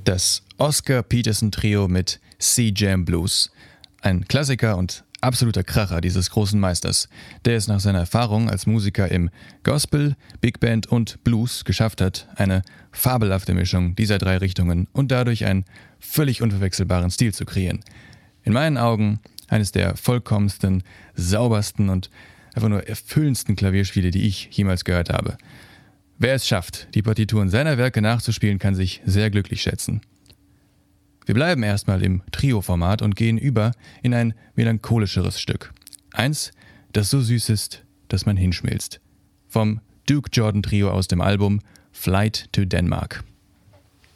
Das Oscar Peterson Trio mit Sea Jam Blues. Ein Klassiker und absoluter Kracher dieses großen Meisters, der es nach seiner Erfahrung als Musiker im Gospel, Big Band und Blues geschafft hat, eine fabelhafte Mischung dieser drei Richtungen und dadurch einen völlig unverwechselbaren Stil zu kreieren. In meinen Augen eines der vollkommensten, saubersten und einfach nur erfüllendsten Klavierspiele, die ich jemals gehört habe. Wer es schafft, die Partituren seiner Werke nachzuspielen, kann sich sehr glücklich schätzen. Wir bleiben erstmal im Trio-Format und gehen über in ein melancholischeres Stück. Eins, das so süß ist, dass man hinschmilzt. Vom Duke Jordan Trio aus dem Album Flight to Denmark.